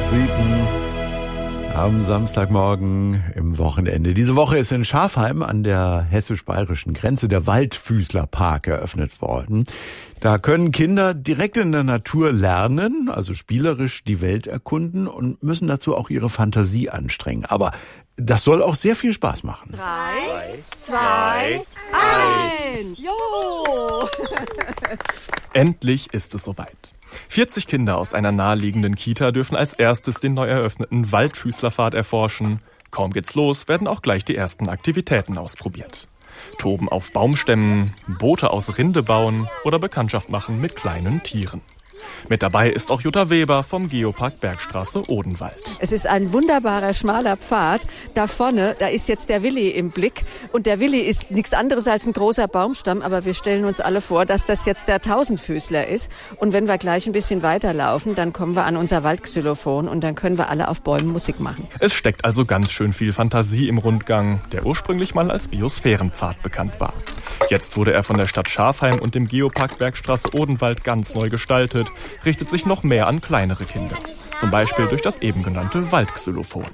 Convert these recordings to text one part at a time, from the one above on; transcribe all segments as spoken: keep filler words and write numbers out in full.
sieben am Samstagmorgen im Wochenende. Diese Woche ist in Schafheim an der hessisch-bayerischen Grenze der Waldfüßlerpark eröffnet worden. Da können Kinder direkt in der Natur lernen, also spielerisch die Welt erkunden und müssen dazu auch ihre Fantasie anstrengen. Aber das soll auch sehr viel Spaß machen. Drei, zwei, eins. Jo! Endlich ist es soweit. vierzig Kinder aus einer naheliegenden Kita dürfen als erstes den neu eröffneten Waldfüßlerpfad erforschen. Kaum geht's los, werden auch gleich die ersten Aktivitäten ausprobiert. Toben auf Baumstämmen, Boote aus Rinde bauen oder Bekanntschaft machen mit kleinen Tieren. Mit dabei ist auch Jutta Weber vom Geopark Bergstraße Odenwald. Es ist ein wunderbarer, schmaler Pfad. Da vorne, da ist jetzt der Willi im Blick. Und der Willi ist nichts anderes als ein großer Baumstamm. Aber wir stellen uns alle vor, dass das jetzt der Tausendfüßler ist. Und wenn wir gleich ein bisschen weiterlaufen, dann kommen wir an unser Waldxylophon und dann können wir alle auf Bäumen Musik machen. Es steckt also ganz schön viel Fantasie im Rundgang, der ursprünglich mal als Biosphärenpfad bekannt war. Jetzt wurde er von der Stadt Schafheim und dem Geopark Bergstraße Odenwald ganz neu gestaltet, richtet sich noch mehr an kleinere Kinder. Zum Beispiel durch das eben genannte Waldxylophon.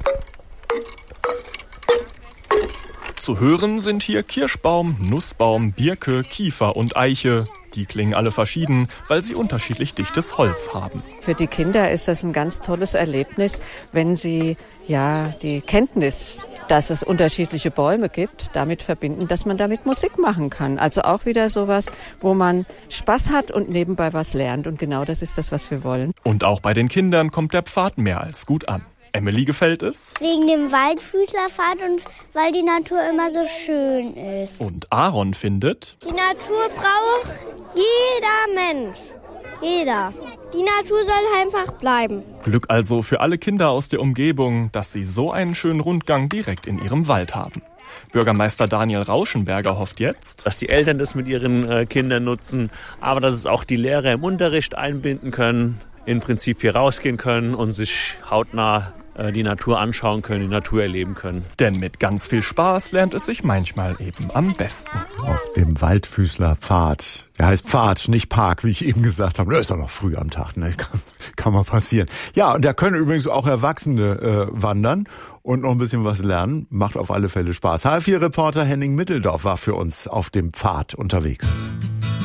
Zu hören sind hier Kirschbaum, Nussbaum, Birke, Kiefer und Eiche. Die klingen alle verschieden, weil sie unterschiedlich dichtes Holz haben. Für die Kinder ist das ein ganz tolles Erlebnis, wenn sie ja die Kenntnis, dass es unterschiedliche Bäume gibt, damit verbinden, dass man damit Musik machen kann. Also auch wieder sowas, wo man Spaß hat und nebenbei was lernt. Und genau das ist das, was wir wollen. Und auch bei den Kindern kommt der Pfad mehr als gut an. Emily gefällt es. Wegen dem Waldfüßlerpfad und weil die Natur immer so schön ist. Und Aaron findet, die Natur braucht jeder Mensch. Jeder. Die Natur soll einfach bleiben. Glück also für alle Kinder aus der Umgebung, dass sie so einen schönen Rundgang direkt in ihrem Wald haben. Bürgermeister Daniel Rauschenberger hofft jetzt, dass die Eltern das mit ihren äh, Kindern nutzen, aber dass es auch die Lehrer im Unterricht einbinden können, im Prinzip hier rausgehen können und sich hautnah äh, die Natur anschauen können, die Natur erleben können. Denn mit ganz viel Spaß lernt es sich manchmal eben am besten. Auf dem Waldfüßlerpfad. Der heißt Pfad, nicht Park, wie ich eben gesagt habe. Das ist doch noch früh am Tag, ne? Kann, kann mal passieren. Ja, und da können übrigens auch Erwachsene äh, wandern und noch ein bisschen was lernen. Macht auf alle Fälle Spaß. H vier Reporter Henning Mitteldorf war für uns auf dem Pfad unterwegs.